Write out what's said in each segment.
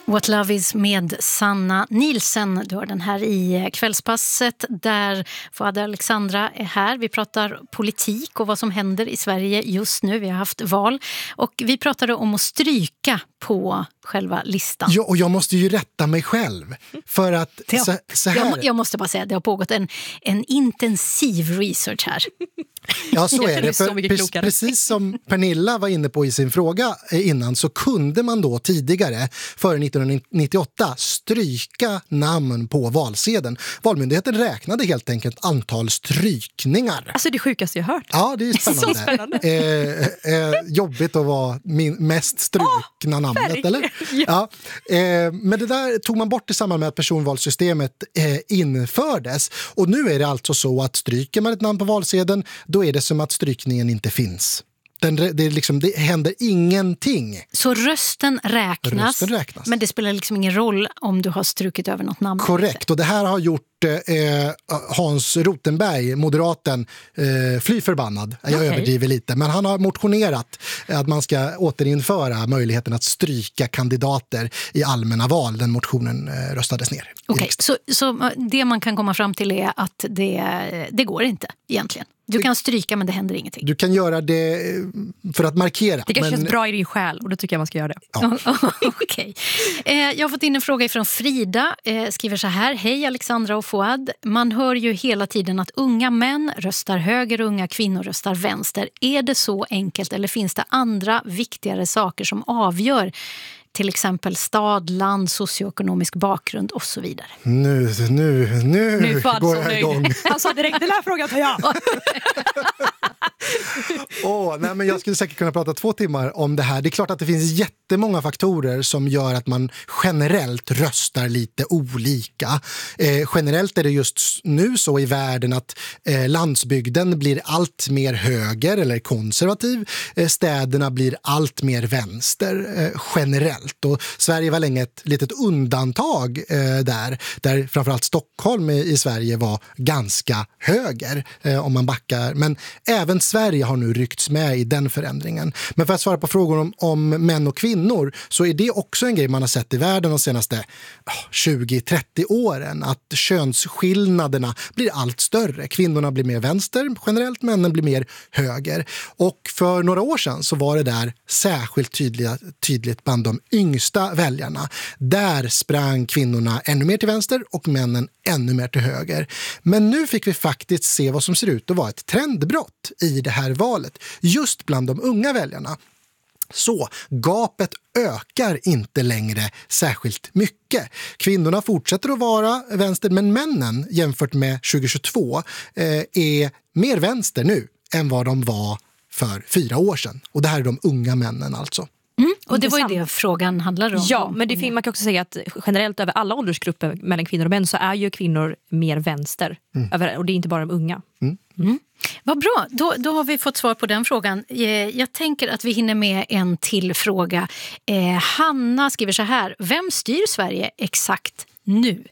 What Love Is med Sanna Nielsen. Du har den här i Kvällspasset där Fouad Alexandra är här. Vi pratar politik och vad som händer i Sverige just nu. Vi har haft val och vi pratade om att stryka på själva listan. Ja, och jag måste ju rätta mig själv. För att så här... Jag måste bara säga att det har pågått en intensiv research här. Ja, så är det. För precis som Pernilla var inne på i sin fråga innan, så kunde man då tidigare, före 1998, stryka namn på valsedeln. Valmyndigheten räknade helt enkelt antal strykningar. Alltså det sjukaste jag hört. Ja, det är spännande. Så spännande. Jobbigt att vara mest strukna namnet, eller? Ja. Men det där tog man bort i samband med att personvalssystemet infördes. Och nu är det alltså så att stryker man ett namn på valsedeln, då är det som att strykningen inte finns. Det händer ingenting. Så rösten räknas, men det spelar liksom ingen roll om du har strukit över något namn. Korrekt, och det här har gjort Hans Rothenberg, moderaten, fly förbannad. Jag överdriver lite, men han har motionerat att man ska återinföra möjligheten att stryka kandidater i allmänna val. Den motionen röstades ner. Okej, så det man kan komma fram till är att det går inte egentligen. Du kan stryka, men det händer ingenting. Du kan göra det för att markera. Det kanske känns bra i din själ, och då tycker jag man ska göra det. Ja. Okej. Jag har fått in en fråga från Frida. Skriver så här: hej Alexandra och Fouad. Man hör ju hela tiden att unga män röstar höger och unga kvinnor röstar vänster. Är det så enkelt, eller finns det andra viktigare saker som avgör? Till exempel stad, land, socioekonomisk bakgrund och så vidare. Nu går jag igång. Han sa direkt, den här frågan tar jag. Nej, men jag skulle säkert kunna prata 2 timmar om det här. Det är klart att det finns jättemånga faktorer som gör att man generellt röstar lite olika. Generellt är det just nu så i världen att landsbygden blir allt mer höger eller konservativ. Städerna blir allt mer vänster generellt. Och Sverige var länge ett litet undantag där framförallt Stockholm i Sverige var ganska höger om man backar. Men även Sverige har nu ryckts med i den förändringen. Men för att svara på frågor om män och kvinnor, så är det också en grej man har sett i världen de senaste 20-30 åren. Att könsskillnaderna blir allt större. Kvinnorna blir mer vänster generellt, männen blir mer höger. Och för några år sedan så var det där särskilt tydligt bland de yngsta väljarna. Där sprang kvinnorna ännu mer till vänster och männen ännu mer till höger. Men nu fick vi faktiskt se vad som ser ut att vara ett trendbrott i det här valet. Just bland de unga väljarna. Så gapet ökar inte längre särskilt mycket. Kvinnorna fortsätter att vara vänster, men männen jämfört med 2022 är mer vänster nu än vad de var för 4 år sedan. Och det här är de unga männen alltså. Och det var ju det frågan handlade om. Ja, men man kan också säga att generellt över alla åldersgrupper mellan kvinnor och män så är ju kvinnor mer vänster. Och det är inte bara de unga. Vad bra, då har vi fått svar på den frågan. Jag tänker att vi hinner med en till fråga. Hanna skriver så här: vem styr Sverige exakt nu?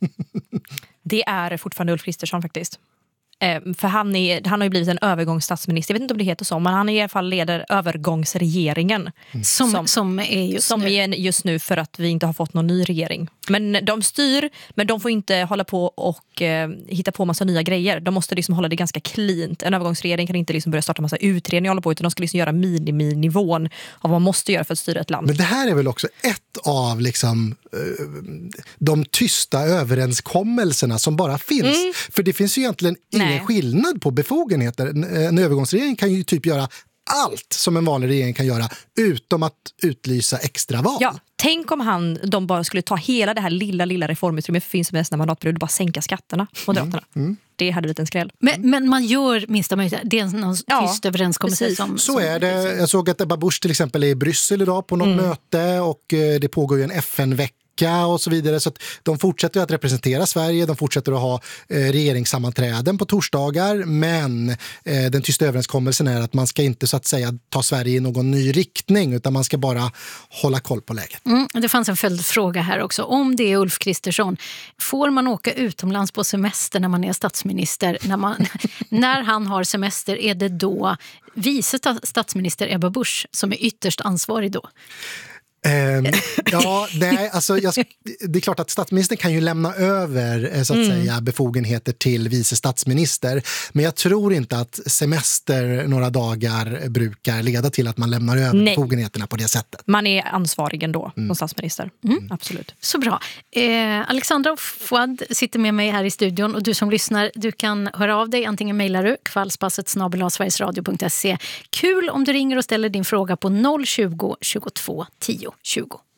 Det är fortfarande Ulf Kristersson faktiskt. För han har ju blivit en övergångsstatsminister. Jag vet inte om det heter så, men han i alla fall leder övergångsregeringen. Som är just nu för att vi inte har fått någon ny regering. Men de styr, men de får inte hålla på och hitta på massa nya grejer. De måste liksom hålla det ganska cleant. En övergångsregering kan inte liksom börja starta massa utredningar och hålla på, utan de ska liksom göra miniminivån av vad man måste göra för att styra ett land. Men det här är väl också ett av liksom, de tysta överenskommelserna som bara finns. För det finns ju egentligen ingen skillnad på befogenheter. En övergångsregering kan ju typ göra allt som en vanlig regering kan göra utom att utlysa extra val. Ja, tänk om de bara skulle ta hela det här lilla reformutrymmet för finns med nästa mandatperiod och bara sänka skatterna, Moderaterna. Det hade blivit en skräll. Men man gör minsta möjligt. Det är en tyst överenskommelse. Så är det. Jag såg att Ebba Busch till exempel är i Bryssel idag på något möte, och det pågår ju en FN-vecka och så vidare, så att de fortsätter att representera Sverige, de fortsätter att ha regeringssammanträden på torsdagar, men den tysta överenskommelsen är att man ska inte så att säga ta Sverige i någon ny riktning, utan man ska bara hålla koll på läget. Det fanns en följdfråga här också. Om det är Ulf Kristersson, får man åka utomlands på semester när man är statsminister? När han har semester, är det då vice statsminister Ebba Busch som är ytterst ansvarig då? Det är klart att statsministern kan ju lämna över så att säga, befogenheter till vice statsminister. Men jag tror inte att semester några dagar brukar leda till att man lämnar över befogenheterna på det sättet. Man är ansvarig ändå som statsminister. Absolut. Så bra. Alexandra och Fouad sitter med mig här i studion, och du som lyssnar, du kan höra av dig. Antingen mejlar du kvällspasset@sverigesradio.se. Kul om du ringer och ställer din fråga på 020 22 10 20.